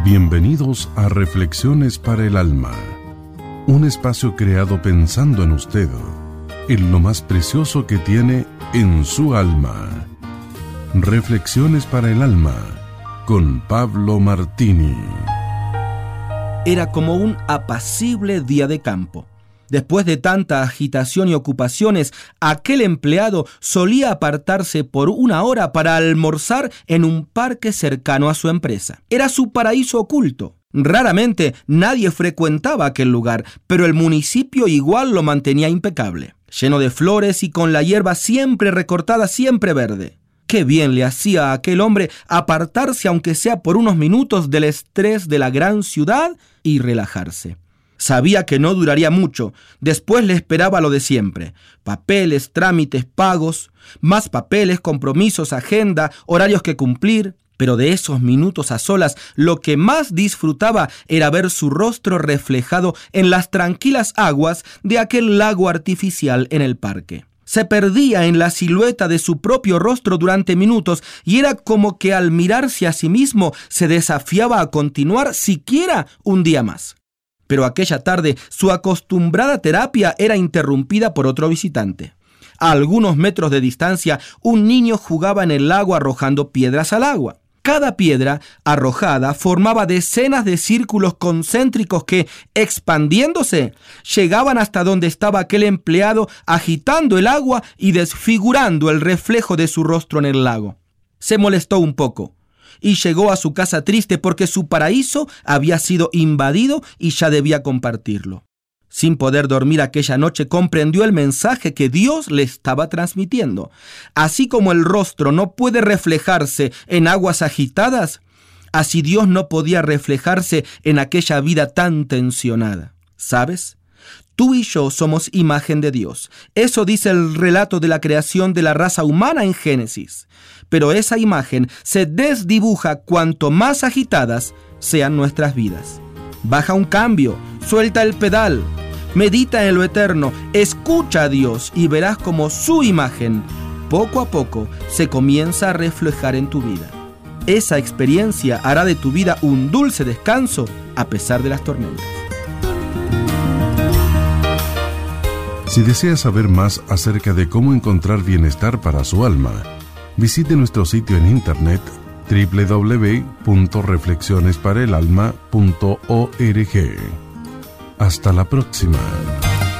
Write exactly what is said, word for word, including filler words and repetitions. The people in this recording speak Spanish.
Bienvenidos a Reflexiones para el Alma, un espacio creado pensando en usted, en lo más precioso que tiene en su alma. Reflexiones para el Alma, con Pablo Martini. Era como un apacible día de campo. Después de tanta agitación y ocupaciones, aquel empleado solía apartarse por una hora para almorzar en un parque cercano a su empresa. Era su paraíso oculto. Raramente nadie frecuentaba aquel lugar, pero el municipio igual lo mantenía impecable, lleno de flores y con la hierba siempre recortada, siempre verde. Qué bien le hacía a aquel hombre apartarse, aunque sea por unos minutos, del estrés de la gran ciudad y relajarse. Sabía que no duraría mucho. Después le esperaba lo de siempre. Papeles, trámites, pagos, más papeles, compromisos, agenda, horarios que cumplir. Pero de esos minutos a solas, lo que más disfrutaba era ver su rostro reflejado en las tranquilas aguas de aquel lago artificial en el parque. Se perdía en la silueta de su propio rostro durante minutos y era como que al mirarse a sí mismo se desafiaba a continuar siquiera un día más. Pero aquella tarde su acostumbrada terapia era interrumpida por otro visitante. A algunos metros de distancia, un niño jugaba en el lago arrojando piedras al agua. Cada piedra arrojada formaba decenas de círculos concéntricos que, expandiéndose, llegaban hasta donde estaba aquel empleado agitando el agua y desfigurando el reflejo de su rostro en el lago. Se molestó un poco y llegó a su casa triste porque su paraíso había sido invadido y ya debía compartirlo. Sin poder dormir aquella noche, comprendió el mensaje que Dios le estaba transmitiendo. Así como el rostro no puede reflejarse en aguas agitadas, así Dios no podía reflejarse en aquella vida tan tensionada. ¿Sabes? Tú y yo somos imagen de Dios. Eso dice el relato de la creación de la raza humana en Génesis. Pero esa imagen se desdibuja cuanto más agitadas sean nuestras vidas. Baja un cambio, suelta el pedal, medita en lo eterno, escucha a Dios y verás cómo su imagen, poco a poco, se comienza a reflejar en tu vida. Esa experiencia hará de tu vida un dulce descanso a pesar de las tormentas. Si desea saber más acerca de cómo encontrar bienestar para su alma, visite nuestro sitio en internet doble u doble u doble u punto reflexiones para el alma punto org. Hasta la próxima.